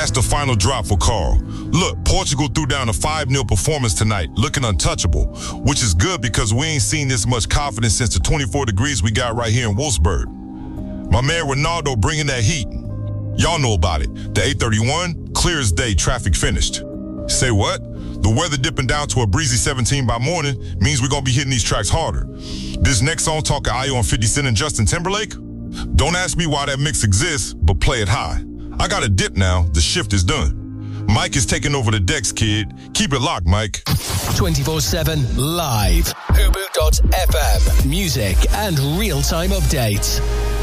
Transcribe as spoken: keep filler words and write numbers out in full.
That's the final drop for Carl. Look, Portugal threw down a five nil performance tonight, looking untouchable, which is good because we ain't seen this much confidence since the twenty-four degrees we got right here in Wolfsburg. My man Ronaldo bringing that heat. Y'all know about it. The eight thirty-one, clear as day, traffic finished. Say what? The weather dipping down to a breezy seventeen by morning means we're gonna be hitting these tracks harder. This next song talking Ayo on fifty Cent and Justin Timberlake? Don't ask me why that mix exists, but play it high. I got a dip now, the shift is done. Mike is taking over the decks, kid. Keep it locked, Mike. twenty-four seven live. Hubu dot F M. Music and real-time updates.